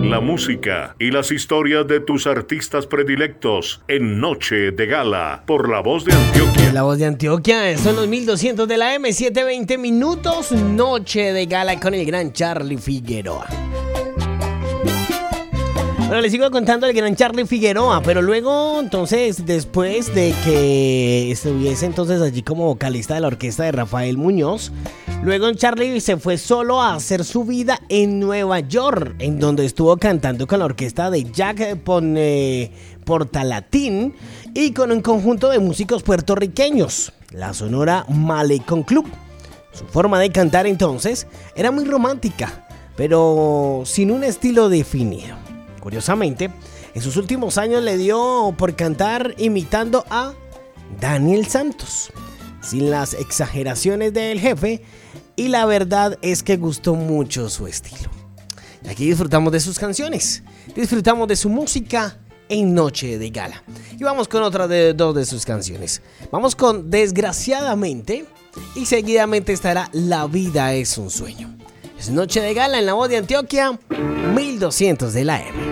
la música y las historias de tus artistas predilectos en Noche de Gala por La Voz de Antioquia. La Voz de Antioquia, son los 1200 de la M, 7:20 minutos, Noche de Gala con el gran Charlie Figueroa. Bueno, les sigo contando el gran Charlie Figueroa, pero luego, entonces, después de que estuviese entonces allí como vocalista de la orquesta de Rafael Muñoz, luego Charlie se fue solo a hacer su vida en Nueva York, en donde estuvo cantando con la orquesta de Jack Portalatín y con un conjunto de músicos puertorriqueños, la Sonora Malecón Club. Su forma de cantar entonces era muy romántica, pero sin un estilo definido. Curiosamente, en sus últimos años le dio por cantar imitando a Daniel Santos, sin las exageraciones del jefe, y la verdad es que gustó mucho su estilo. Y aquí disfrutamos de sus canciones, disfrutamos de su música en Noche de Gala. Y vamos con otra de dos de sus canciones. Vamos con Desgraciadamente y seguidamente estará La Vida es un Sueño. Es Noche de Gala en La Voz de Antioquia, 1200 de la M.